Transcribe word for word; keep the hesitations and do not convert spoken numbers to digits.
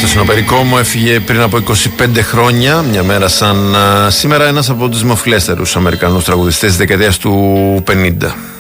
στο συνοπερικό μου έφυγε πριν από είκοσι πέντε χρόνια, μια μέρα σαν σήμερα, ένας από τους δημοφιλέστερους Αμερικανούς τραγουδιστές της δεκαετίας του πενήντα.